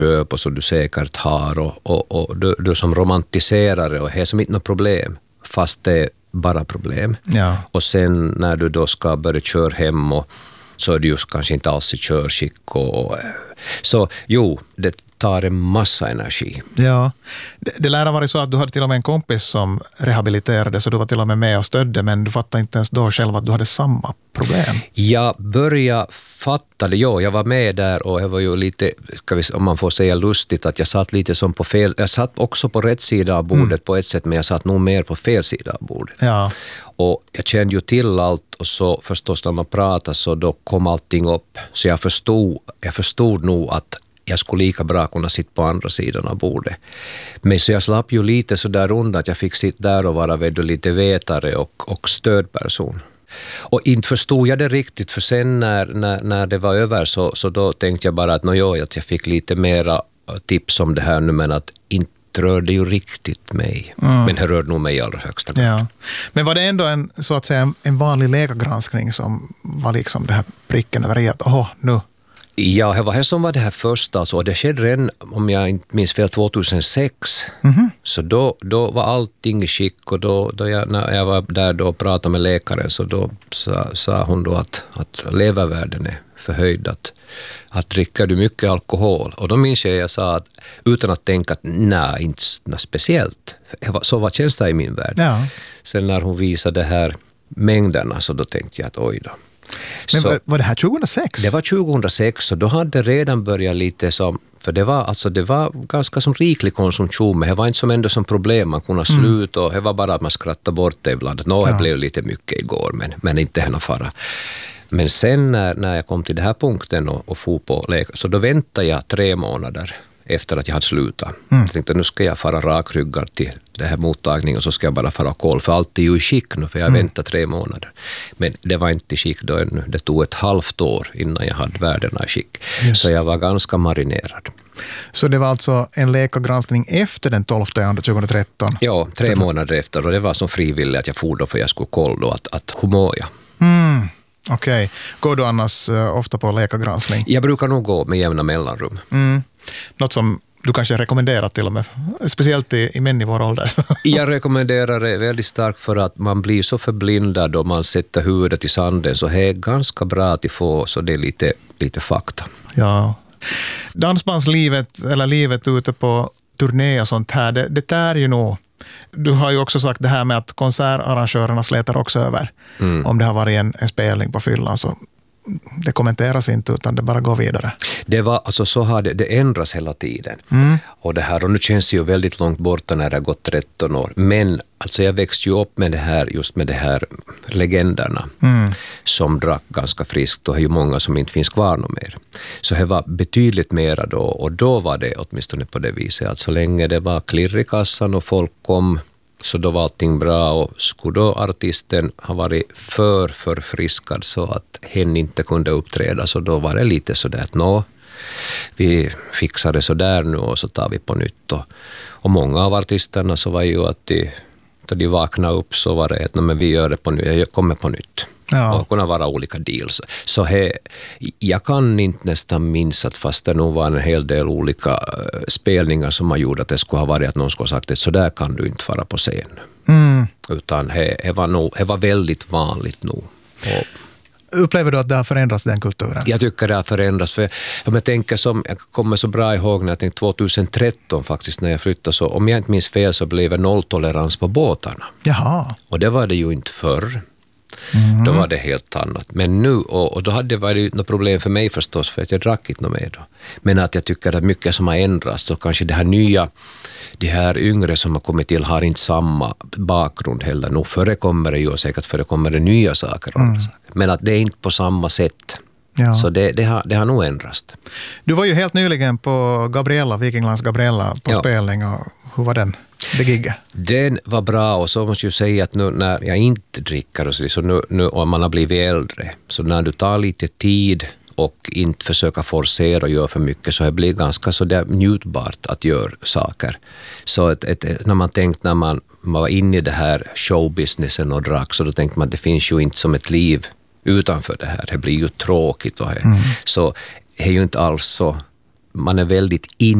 köp och så du säkert har och du som romantiserare och det är som inte något problem fast det är bara problem. Ja. Och sen när du då ska börja köra hem och så är du just kanske inte alls i körskick så det tar en massa energi. Ja, det lär ha varit så att du hade till och med en kompis som rehabiliterade så du var till och med med och stödde men du fattade inte ens då själv att du hade samma problem. Jag började fatta det, jag var med där och det var ju lite, om man får säga lustigt, att jag satt lite som på fel, jag satt också på rätt sida av bordet på ett sätt men jag satt nog mer på fel sida av bordet. Ja. Och jag kände ju till allt och så förstås när man pratar så då kom allting upp. Så jag förstod nog att jag skulle lika bra kunna sitta på andra sidan av bordet. Men så jag slapp ju lite så där undan att jag fick sitta där och vara lite vetare och stödperson. Och inte förstod jag det riktigt för sen när det var över så då tänkte jag bara att att jag fick lite mera tips om det här nu men att inte rörde ju riktigt mig. Men det rörde nog mig i allra högsta grad. Ja. Men var det ändå en vanlig läkargranskning som var liksom det här pricken över i att nu? Ja, det var det som var det här första alltså, och det skedde redan, om jag inte minns fel, 2006. Så då var allting i skick och när jag var där då och pratade med läkaren så då sa hon då att levervärden är förhöjd, att dricker du mycket alkohol. Och då minns jag sa att utan att tänka att nej, inte speciellt. Så var känslan i min värld. Ja. Sen när hon visade det här mängderna så då tänkte jag att oj då. Men var det här 2006? Det var 2006 och då hade det redan börjat lite som, för det var ganska som riklig konsumtion men det var inte som ändå som problem man kunde sluta och det var bara att man skrattade bort det ibland. Det blev lite mycket igår men inte henne fara. Men sen när jag kom till den här punkten och for på läkare så då väntade jag 3 månader efter att jag hade slutat. Jag tänkte nu ska jag fara rakryggad till det här mottagningen och så ska jag bara fara koll för allt är ju i skick nu för jag väntade 3 månader. Men det var inte i skick då ännu. Det tog ett halvt år innan jag hade värdena i skick. Så jag var ganska marinerad. Så det var alltså en läkargranskning efter den 12/2 2013? Ja, 3 månader efter och det var som frivilligt att jag for då för jag skulle kolla då att hur mår jag. Okej. Går du annars ofta på läkargranskning? Jag brukar nog gå med jämna mellanrum. Något som du kanske rekommenderar till och med, speciellt i män i vår ålder. Jag rekommenderar det väldigt starkt för att man blir så förblindad och man sätter huvudet i sanden så det är ganska bra att få så det är lite fakta. Ja. Dansbandslivet eller livet ute på turné och sånt här, det tär ju nog. Du har ju också sagt det här med att konsertarrangörerna slätar också över. Om det har varit en spelning på fyllan så det kommenteras inte utan det bara går vidare. Det var alltså så har det ändras hela tiden. Och det här och nu känns det ju väldigt långt borta när det har gått 13 år. Men alltså jag växte ju upp med det här just med det här legenderna som drack ganska friskt och det är ju många som inte finns kvar något mer. Så det var betydligt mera då och då var det åtminstone på det viset att så länge det var klirr i kassan och folk kom så då var allting bra och skulle då artisten ha varit förfriskad så att hen inte kunde uppträda så då var det lite sådär att vi fixar det sådär nu och så tar vi på nytt. Och många av artisterna så var ju att de vaknade upp så var det att men vi gör det på nytt, jag kommer på nytt. Ja. Och kunna vara olika deals. Så jag kan inte nästan minnas att fast det nog var en hel del olika spelningar som har gjort att det skulle ha varit att någon skulle ha sagt att så där kan du inte fara på scen. Utan det var väldigt vanligt nog. Upplever du att det har förändrats den kulturen? Jag tycker det har förändrats. För om jag tänker jag kommer så bra ihåg när jag tänkte 2013 faktiskt när jag flyttade så om jag inte minns fel så blev det nolltolerans på båtarna. Jaha. Och det var det ju inte förr. Då var det helt annat. Men nu, och då hade det varit något problem för mig förstås för att jag drack inte något mer då. Men att jag tycker att mycket som har ändrats och kanske det här nya, de här yngre som har kommit till har inte samma bakgrund heller. Nu förekommer det ju och säkert förekommer det nya saker. Men att det är inte på samma sätt. Ja. Så det har nog ändrats. Du var ju helt nyligen på Vikinglands Gabriella på spelning och hur var den? Den var bra och så måste jag säga att nu när jag inte dricker och så nu om man har blivit äldre så när du tar lite tid och inte försöka forcera och göra för mycket så det blir ganska så där njutbart att göra saker. Så när man tänkte när man var inne i det här showbusinessen och drack så då tänkte man att det finns ju inte som ett liv utanför det här. Det blir ju tråkigt och så det är ju inte alls så man är väldigt